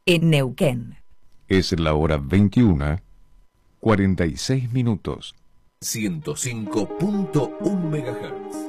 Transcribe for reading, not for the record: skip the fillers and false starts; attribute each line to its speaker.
Speaker 1: en Neuquén.
Speaker 2: Es la hora 21:46.
Speaker 3: 105.1 MHz.